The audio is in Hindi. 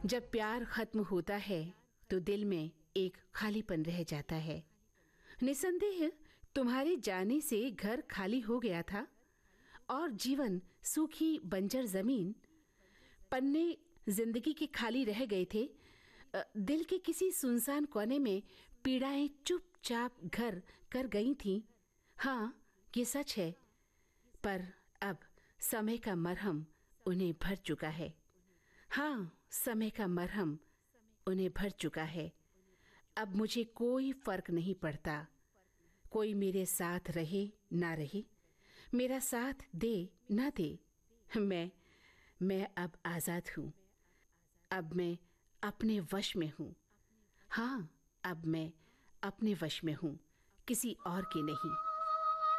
जब प्यार खत्म होता है तो दिल में एक खालीपन रह जाता है। निसंदेह तुम्हारे जाने से घर खाली हो गया था और जीवन सूखी बंजर जमीन, पन्ने जिंदगी के खाली रह गए थे। दिल के किसी सुनसान कोने में पीड़ाएं चुपचाप घर कर गई थीं। हाँ, ये सच है, पर अब समय का मरहम उन्हें भर चुका है। हाँ, समय का मरहम उन्हें भर चुका है। अब मुझे कोई फर्क नहीं पड़ता, कोई मेरे साथ रहे ना रहे, मेरा साथ दे ना दे। मैं अब आज़ाद हूँ। अब मैं अपने वश में हूँ। हाँ, अब मैं अपने वश में हूँ, किसी और के नहीं।